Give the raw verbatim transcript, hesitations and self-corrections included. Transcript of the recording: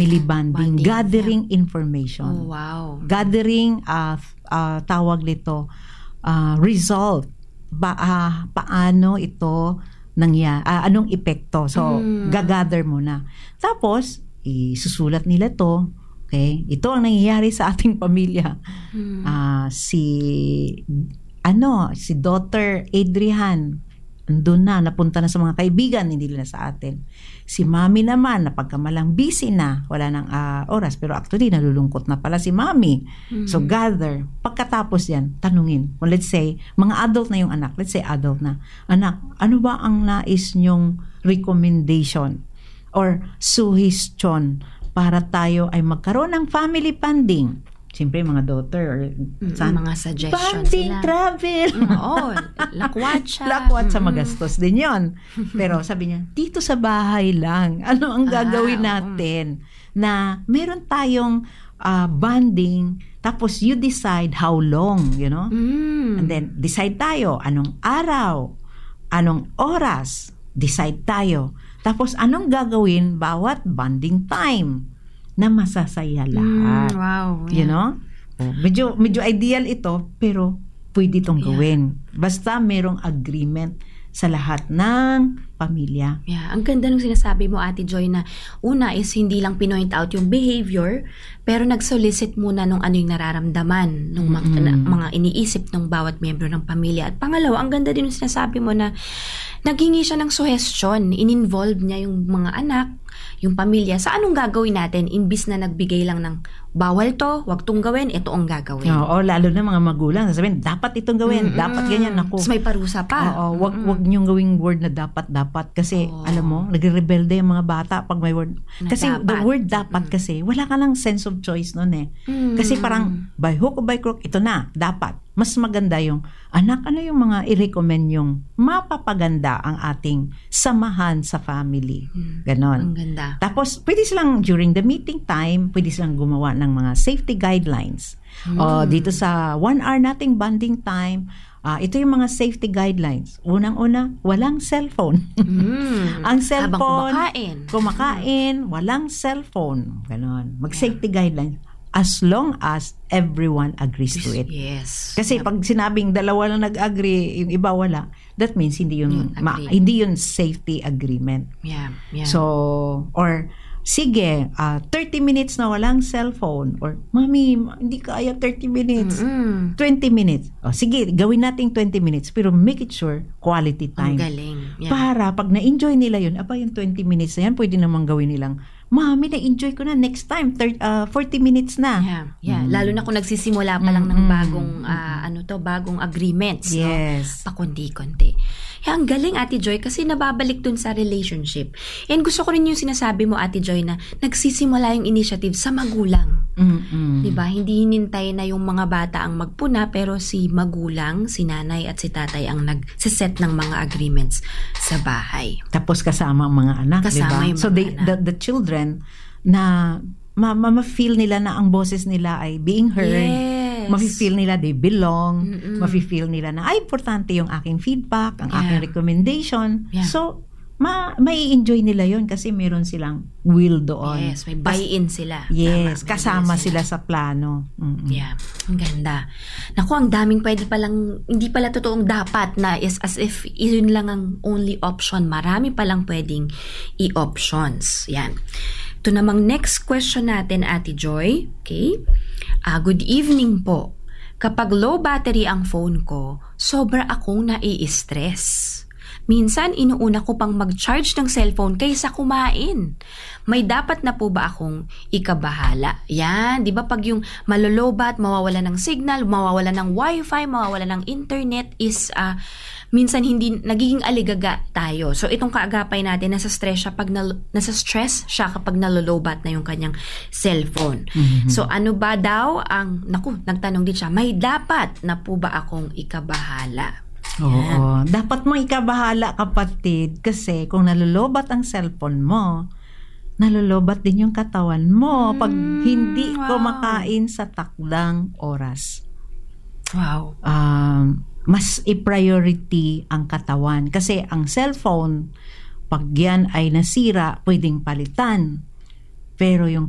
family bonding, Bonding, gathering information. Oh, wow. Gathering, uh, uh, tawag nito, uh, result. Ba, uh, paano ito nangya, uh, anong epekto. So, Mm. gagather mo na. Tapos, isusulat nila to. Okay? Ito ang nangyayari sa ating pamilya. Mm. Uh, si, ano, si Daughter Adrian, andun na, napunta na sa mga kaibigan, hindi na sa atin. Si Mami naman, napagkamalang busy na, wala nang uh, oras, pero actually, nalulungkot na pala si Mami. Mm-hmm. So, gather. Pagkatapos yan, tanungin. Well, let's say, mga adult na yung anak, let's say adult na, anak, ano ba ang nais nyong recommendation or suggestion para tayo ay magkaroon ng family bonding? Siyempre, mga daughter or son, mga suggestions bonding, sila. Travel. Oo, lakwatsa. Lakwatsa, magastos din yon. Pero sabi niya, dito sa bahay lang. Ano ang gagawin ah, natin? Um. Na meron tayong uh, bonding, tapos you decide how long, you know? Mm. And then, decide tayo, anong araw, anong oras, decide tayo. Tapos, anong gagawin bawat bonding time na masasaya lahat. Mm, wow. Yeah. You know? Oh, medyo, medyo ideal ito, pero pwede itong gawin. Yeah. Basta merong agreement sa lahat ng pamilya. Yeah, ang ganda ng sinasabi mo, Ate Joy, na una is hindi lang pinoint out yung behavior, pero nag-solicit muna nung ano yung nararamdaman, nung mm-hmm. mga, mga iniisip ng bawat miyembro ng pamilya. At pangalawa, ang ganda din yung sinasabi mo na naghingi siya ng suggestion, in-involve niya yung mga anak, yung pamilya, sa anong gagawin natin, imbis na nagbigay lang ng bawal to, wag tong gawin, ito ang gagawin. Oo, lalo na mga magulang, sasabihin, dapat itong gawin, mm-hmm. dapat ganyan, naku. Tapos may parusa pa. Oo, wag, mm-hmm. wag niyong gawing word na dapat, dapat. Kasi, oh. alam mo, nagre-rebelde yung mga bata pag may word. Na Kasi, dapat. the word dapat mm-hmm. kasi, wala ka lang sense of choice nun eh. Mm-hmm. Kasi parang, by hook or by crook, ito na, dapat. Mas maganda yung, anak, ano yung mga i-recommend yung mapapaganda ang ating samahan sa family. Ganon. Ang ganda. Tapos, pwede silang, during the meeting time, pwede silang gumawa ng mga safety guidelines. Mm. O, dito sa one hour nating bonding time, uh, ito yung mga safety guidelines. Unang-una, walang cellphone. Mm. Ang cellphone, habang kumakain. Kumakain, walang cellphone. Ganon. Mag-safety yeah. guidelines. As long as everyone agrees to it. Yes. Kasi yep. pag sinabing dalawa lang nag-agree, yung iba wala, that means hindi yun, Mm, ma- hindi yun safety agreement. Yeah, yeah. So, or sige, uh, thirty minutes na walang cellphone, or mami, hindi kaya thirty minutes. Mm-mm. twenty minutes. O, sige, gawin natin twenty minutes, pero make it sure quality time. Ang galing. Yeah. Para pag na-enjoy nila yun, aba yung twenty minutes na yan, pwede namang gawin nilang, mami, na-enjoy ko na, next time, thirty, uh, forty minutes na. Yeah, yeah. Mm. Lalo na kung nagsisimula pa lang Mm-mm. ng bagong, uh, ano to, bagong agreements. Yes. No? Pakundi-kundi. Yeah, ang galing, Ate Joy, kasi nababalik dun sa relationship. And gusto ko rin yung sinasabi mo, Ate Joy, na nagsisimula yung initiative sa magulang. Mm-mm. Diba? Hindi hinintay na yung mga bata ang magpuna, pero si magulang, si nanay at si tatay ang nagsiset ng mga agreements sa bahay. Tapos kasama ang mga anak, Kasama diba? yung So mga they, anak. the, the children na ma- ma- ma-feel nila na ang boses nila ay being heard. Yes. Mafe-feel nila they belong. Mm-mm. Mafe-feel nila na ay importante yung aking feedback, ang Yeah. aking recommendation. Yeah. So ma may enjoy nila yon kasi meron silang will doon. Yes, may buy-in sila. Yes, Tama, kasama may sila sa plano. Mm-mm. Yeah, ang ganda. Naku, ang daming pwede palang, hindi pala totoong dapat na is as if yun lang ang only option. Marami palang pwedeng i-options. Yan. Ito namang next question natin, Ate Joy. Okay? Uh, good evening po. Kapag low battery ang phone ko, sobra akong nai-stress. Minsan, inuuna ko pang mag-charge ng cellphone kaysa kumain. May dapat na po ba akong ikabahala? Yan, di ba pag yung malolobat, mawawala ng signal, mawawala ng wifi, mawawala ng internet is, uh, minsan hindi, nagiging aligaga tayo. So, itong kaagapay natin, nasa stress siya, pag nal, nasa stress siya kapag nalolobat na yung kanyang cellphone. Mm-hmm. So, ano ba daw ang, naku, nagtanong din siya, may dapat na po ba akong ikabahala? Oo. Dapat mo ikabahala, kapatid, kasi kung nalolobat ang cellphone mo, nalolobat din yung katawan mo pag Mm, hindi wow. kumakain sa takdang oras. Wow. Um, mas i-priority ang katawan. Kasi ang cellphone, pag yan ay nasira, pwedeng palitan. Pero yung